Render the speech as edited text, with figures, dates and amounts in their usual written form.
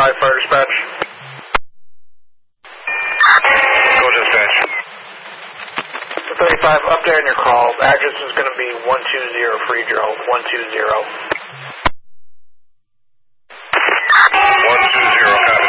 235 fire dispatch. Go dispatch. 235, update on your call. Address is going to be 120 Free Joe, 120.